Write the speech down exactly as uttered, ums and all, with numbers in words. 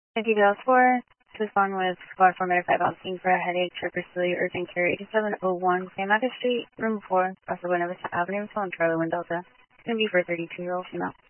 Thank you, Dallas four. To respond with Squad four Minute five asking for a headache for Pursuit Urgent Care eighty-seven oh one San Marcos Street, Room four, also Buena Vista Avenue, San Charlie, Wind Delta. It's going to be for a thirty-two-year-old female.